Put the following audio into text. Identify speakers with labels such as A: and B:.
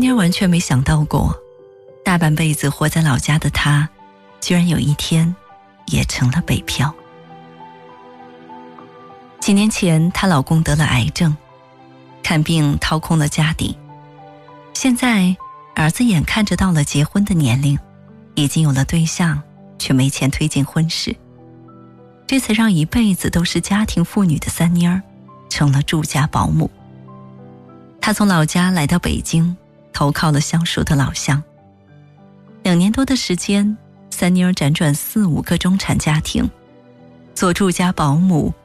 A: 妮儿完全没想到过，大半辈子活在老家的她，居然有一天也成了北漂。几年前，她老公得了癌症，看病掏空了家底。现在儿子眼看着到了结婚的年龄，已经有了对象，却没钱推进婚事。这才让一辈子都是家庭妇女的三妮儿成了住家保姆。她从老家来到北京，投靠了相熟的老乡。2年多的时间，三妮儿辗转4、5个中产家庭，做住家保姆，